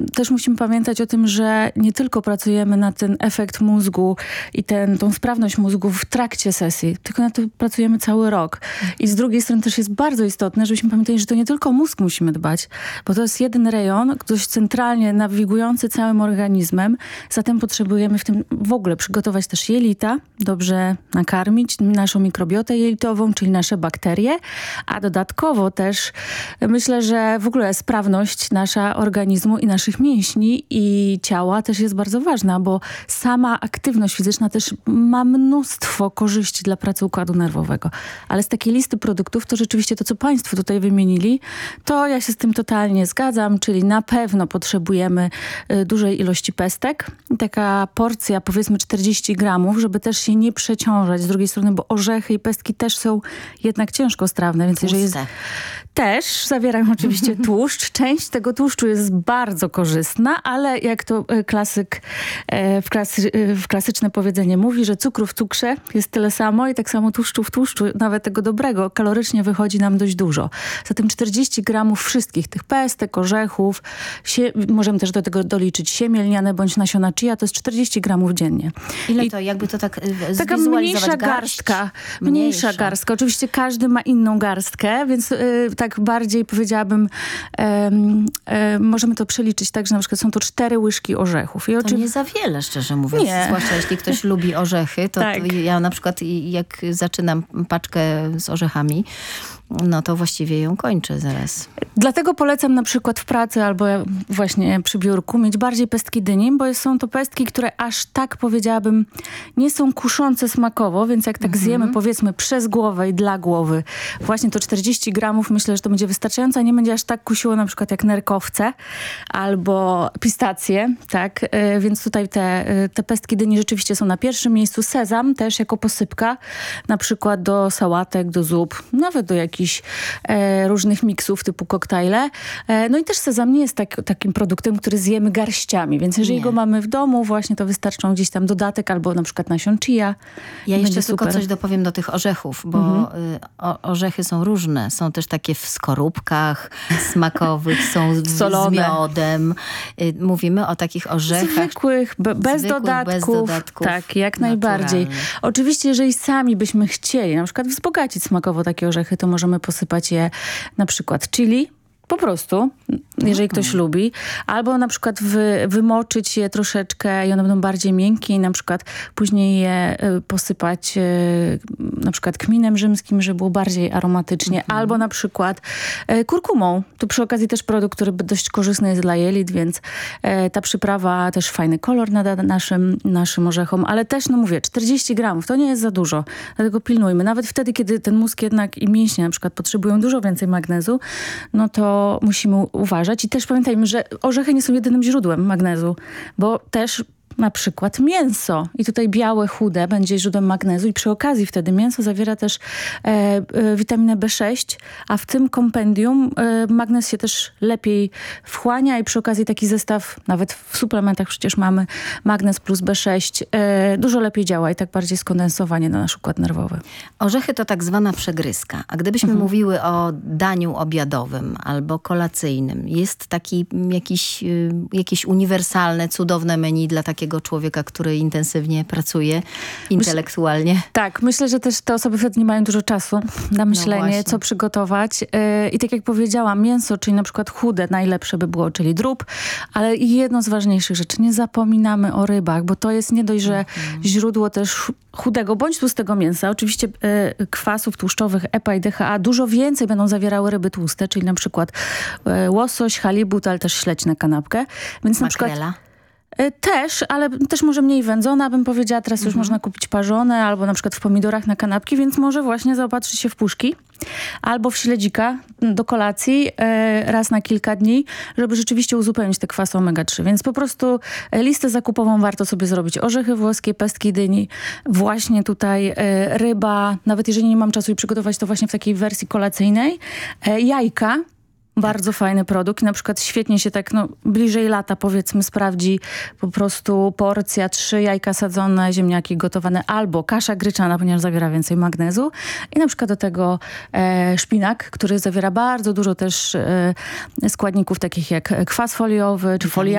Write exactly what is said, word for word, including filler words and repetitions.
też musimy pamiętać o tym, że nie tylko pracujemy na ten efekt mózgu i ten, tą sprawność mózgu w trakcie sesji, tylko na to pracujemy cały rok. I z drugiej strony też jest bardzo istotne, żebyśmy pamiętali, że to nie tylko mózg musimy dbać, bo to jest jeden rejon, dość centralnie nawigujący całym organizmem, zatem potrzebujemy w tym w ogóle przygotować też jelita, dobrze nakarmić naszą mikrobiotę jelitową, czyli nasze bakterie, a dodatkowo też myślę, że w ogóle sprawność nasza organizmu i naszych mięśni i ciała też jest bardzo ważna, bo sama aktywność fizyczna też ma mnóstwo korzyści dla pracy układu nerwowego. Ale z takiej listy produktów to rzeczywiście to, co państwo tutaj wymienili, to ja się z tym totalnie zgadzam, czyli na pewno potrzebujemy y, dużej ilości pestek. Taka porcja powiedzmy czterdzieści gramów, żeby też się nie przeciążać z drugiej strony, bo orzechy i pestki też są jednak ciężkostrawne, więc jeżeli jest... Też zawierają oczywiście tłuszcz. Część tego tłuszczu jest bardzo korzystna, ale jak to klasyk w, klasy, w klasyczne powiedzenie mówi, że cukru w cukrze jest tyle samo i tak samo tłuszczu w tłuszczu, nawet tego dobrego, kalorycznie wychodzi nam dość dużo. Zatem czterdzieści gramów wszystkich tych pestek, orzechów, sie, możemy też do tego doliczyć siemię lniane bądź nasiona chia, to jest czterdzieści gramów dziennie. Ile I to? Jakby to tak zwizualizować? Taka mniejsza garść? garstka. Mniejsza. mniejsza garstka. Oczywiście każdy ma inną garstkę, więc yy, tak bardziej powiedziałabym, um, um, możemy to przeliczyć tak, że na przykład są to cztery łyżki orzechów. I to oczy... nie za wiele, szczerze mówiąc. Nie. Zwłaszcza jeśli ktoś lubi orzechy, to, tak. to ja na przykład jak zaczynam paczkę z orzechami, no to właściwie ją kończę zaraz. Dlatego polecam na przykład w pracy albo właśnie przy biurku mieć bardziej pestki dyni, bo są to pestki, które aż tak powiedziałabym nie są kuszące smakowo, więc jak tak mhm. zjemy powiedzmy przez głowę i dla głowy właśnie to czterdzieści gramów, myślę, że to będzie wystarczające, a nie będzie aż tak kusiło na przykład jak nerkowce albo pistacje, tak, yy, więc tutaj te, yy, te pestki dyni rzeczywiście są na pierwszym miejscu. Sezam też jako posypka, na przykład do sałatek, do zup, nawet do jakichś e, różnych miksów typu koktajle. E, no i też sezam nie jest tak, takim produktem, który zjemy garściami, więc jeżeli nie. go mamy w domu, właśnie to wystarczą gdzieś tam dodatek albo na przykład nasion chia. Ja jeszcze super. tylko coś dopowiem do tych orzechów, bo mhm. y, o, orzechy są różne. Są też takie w skorupkach smakowych, są z, z miodem. Y, mówimy o takich orzechach. Zwykłych, be, bez, zwykłych dodatków, bez dodatków. Tak, jak najbardziej. Oczywiście, jeżeli sami byśmy chcieli na przykład wzbogacić smakowo takie orzechy, to możemy posypać je na przykład chili, po prostu, jeżeli ktoś lubi. Albo na przykład wy, wymoczyć je troszeczkę i one będą bardziej miękkie i na przykład później je y, posypać y, na przykład kminem rzymskim, żeby było bardziej aromatycznie. Mhm. Albo na przykład y, kurkumą. Tu przy okazji też produkt, który dość korzystny jest dla jelit, więc y, ta przyprawa też fajny kolor nada naszym, naszym orzechom. Ale też, no mówię, czterdzieści gramów to nie jest za dużo. Dlatego pilnujmy. Nawet wtedy, kiedy ten mózg jednak i mięśnie na przykład potrzebują dużo więcej magnezu, no to musimy uważać. I też pamiętajmy, że orzechy nie są jedynym źródłem magnezu, bo też na przykład mięso. I tutaj białe, chude będzie źródłem magnezu i przy okazji wtedy mięso zawiera też e, e, witaminę B sześć, a w tym kompendium e, magnez się też lepiej wchłania i przy okazji taki zestaw, nawet w suplementach przecież mamy magnez plus B sześć, e, dużo lepiej działa i tak bardziej skondensowanie na nasz układ nerwowy. Orzechy to tak zwana przegryzka. A gdybyśmy mhm. mówiły o daniu obiadowym albo kolacyjnym, jest taki jakiś, jakieś uniwersalne, cudowne menu dla takiego człowieka, który intensywnie pracuje intelektualnie. Myśl, tak, myślę, że też te osoby wtedy nie mają dużo czasu na myślenie, no co przygotować. Yy, I tak jak powiedziałam, mięso, czyli na przykład chude, najlepsze by było, czyli drób, ale jedno z ważniejszych rzeczy, nie zapominamy o rybach, bo to jest nie dość, że mhm. źródło też chudego bądź tłustego mięsa. Oczywiście yy, kwasów tłuszczowych E P A i D H A dużo więcej będą zawierały ryby tłuste, czyli na przykład yy, łosoś, halibut, ale też śledź na kanapkę. Więc Makrela? Na przykład też, ale też może mniej wędzona, bym powiedziała. Teraz już mhm. można kupić parzone albo na przykład w pomidorach na kanapki, więc może właśnie zaopatrzyć się w puszki albo w śledzika do kolacji e, raz na kilka dni, żeby rzeczywiście uzupełnić te kwasy omega trzy. Więc po prostu e, listę zakupową warto sobie zrobić. Orzechy włoskie, pestki dyni, właśnie tutaj e, ryba, nawet jeżeli nie mam czasu i przygotować to właśnie w takiej wersji kolacyjnej, e, jajka. Bardzo fajny produkt. Na przykład świetnie się tak no, bliżej lata powiedzmy sprawdzi po prostu porcja, trzy jajka sadzone, ziemniaki gotowane albo kasza gryczana, ponieważ zawiera więcej magnezu i na przykład do tego e, szpinak, który zawiera bardzo dużo też e, składników takich jak kwas foliowy czy folia.